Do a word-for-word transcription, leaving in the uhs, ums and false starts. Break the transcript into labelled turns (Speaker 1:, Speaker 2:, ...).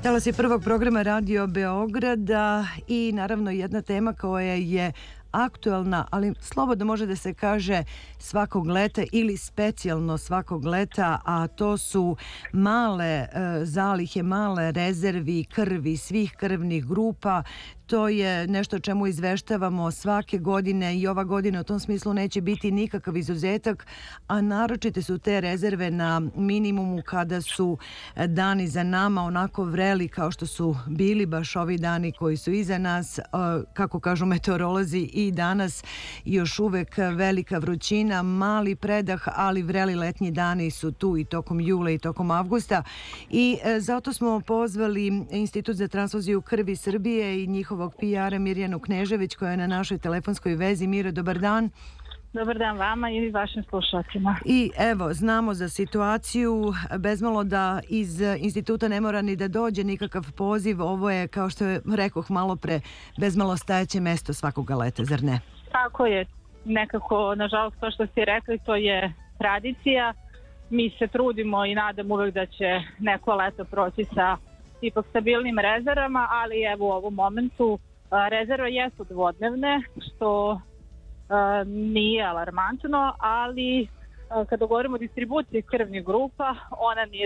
Speaker 1: Talas je prvog programa Radio Beograda i naravno jedna tema koja je aktuelna, ali slobodno može da se kaže svakog leta ili specijalno svakog leta, a to su male e, zalihe, male rezervi krvi svih krvnih grupa. To je nešto o čemu izveštavamo svake godine i ova godina u tom smislu neće biti nikakav izuzetak, a naročite su te rezerve na minimumu kada su dani za nama onako vreli kao što su bili baš ovi dani koji su iza nas, kako kažu meteorolozi, i danas još uvek velika vrućina, mali predah, ali vreli letnji dani su tu i tokom jula i tokom avgusta i zato smo pozvali Institut za transfuziju krvi Srbije i njihovog P R-a Mirjanu Knežević koja je na našoj telefonskoj vezi. Miro, dobar dan.
Speaker 2: Dobar dan vama i vašim slušateljima.
Speaker 1: I evo, znamo za situaciju, bezmalo da iz instituta ne mora ni da dođe nikakav poziv. Ovo je, kao što je rekoh malo pre, bezmalo stajeće mesto svakoga leta, zar ne?
Speaker 2: Tako je. Nekako, nažalost, to što ste rekli, to je tradicija. Mi se trudimo i nadam uvek da će neko leto proći sa ipak stabilnim rezervama, ali evo u ovom momentu rezerve jesu dvodnevne, što a, nije alarmantno, ali a, kada govorimo o distribuciji krvnih grupa, ona nije